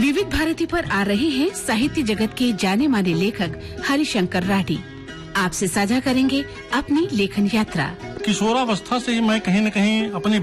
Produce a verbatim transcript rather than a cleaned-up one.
विविध भारती पर आ रहे हैं साहित्य जगत के जाने माने लेखक हरिशंकर राठी। आपसे साझा करेंगे अपनी लेखन यात्रा। किशोरावस्था से ही मैं कहीं न कहीं अपनी